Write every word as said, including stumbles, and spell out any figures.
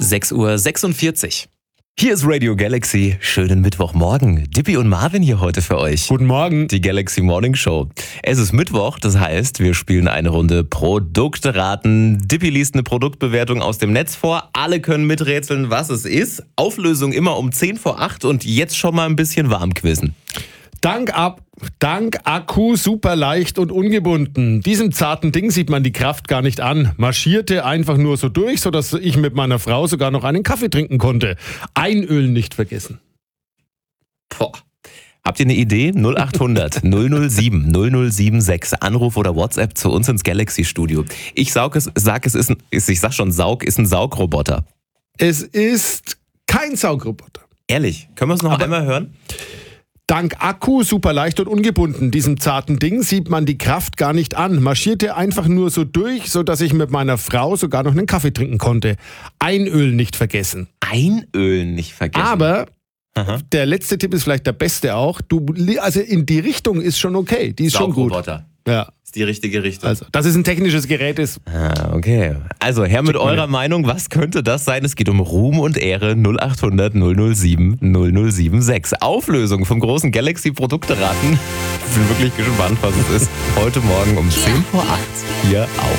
sechs Uhr sechsundvierzig. Hier ist Radio Galaxy. Schönen Mittwochmorgen. Dippy und Marvin hier heute für euch. Guten Morgen. Die Galaxy Morning Show. Es ist Mittwoch, das heißt, wir spielen eine Runde Produkte raten. Dippy liest eine Produktbewertung aus dem Netz vor. Alle können miträtseln, was es ist. Auflösung immer um zehn vor acht und jetzt schon mal ein bisschen warm quizzen. Dank, ab, dank Akku super leicht und ungebunden. Diesem zarten Ding sieht man die Kraft gar nicht an. Marschierte einfach nur so durch, sodass ich mit meiner Frau sogar noch einen Kaffee trinken konnte. Einölen nicht vergessen. Boah. Habt ihr eine Idee? null acht hundert null null sieben null null sieben sechs. Anruf oder WhatsApp zu uns ins Galaxy-Studio. Ich saug es, sag es ist ein, ich sag schon, Saug ist ein Saugroboter. Es ist kein Saugroboter. Ehrlich, können wir es noch Aber einmal hören? Dank Akku super leicht und ungebunden. Diesem zarten Ding sieht man die Kraft gar nicht an. Marschierte einfach nur so durch, sodass ich mit meiner Frau sogar noch einen Kaffee trinken konnte. Einölen nicht vergessen. Einölen nicht vergessen. Aber Aha. der letzte Tipp ist vielleicht der beste auch. Du, also in die Richtung ist schon okay. Die ist schon gut. Saugroboter. Ja. Ist die richtige Richtung. Also, dass es ein technisches Gerät ist. Ah, okay. Also, her mit eurer Meinung, was könnte das sein? Es geht um Ruhm und Ehre. null acht hundert null null sieben null null sieben sechs. Auflösung vom großen Galaxy Produkte raten. Ich bin wirklich gespannt, was es ist. Heute Morgen um zehn vor acht hier auf